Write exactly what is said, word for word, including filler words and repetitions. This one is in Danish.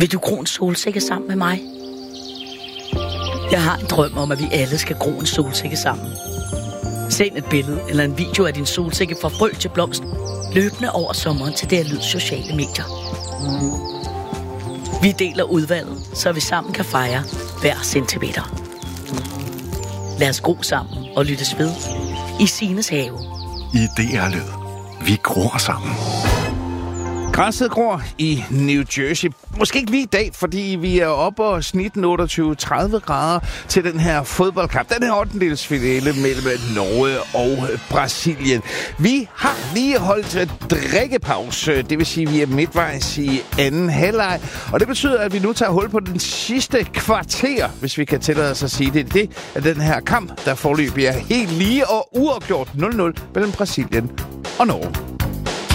Vil du gro en solsikke sammen med mig? Jeg har en drøm om, at vi alle skal gro en solsikke sammen. Send et billede eller en video af din solsikke fra frø til blomst, løbende over sommeren til D R Lyds sociale medier. Vi deler udvalget, så vi sammen kan fejre hver centimeter. Lad os gro sammen og lyttes ved i Sines have. I D R Lyd. Vi gror sammen. Græsset gror i New Jersey. Måske ikke lige i dag, fordi vi er oppe og snitten otteogtyve til tredive grader til den her fodboldkamp. Den her ottendedelsfinale mellem Norge og Brasilien. Vi har lige holdt drikkepause. Det vil sige, at vi er midtvejs i anden halvleg. Og det betyder, at vi nu tager hul på den sidste kvarter, hvis vi kan tillade os at sige det. Det er den her kamp, der forløbig er helt lige og uafgjort nul nul mellem Brasilien og Norge.